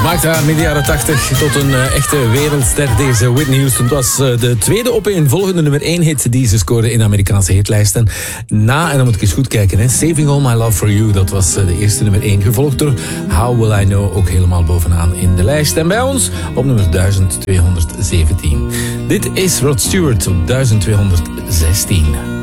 Maakte haar midden jaren 80 tot een echte wereldster, deze Whitney Houston. Het was de tweede opeenvolgende nummer 1 hit die ze scoorde in de Amerikaanse hitlijsten. En dan moet ik eens goed kijken, hè. Saving All My Love For You, dat was de eerste nummer 1. Gevolgd door How Will I Know, ook helemaal bovenaan in de lijst. En bij ons op nummer 1217. Dit is Rod Stewart op 1216.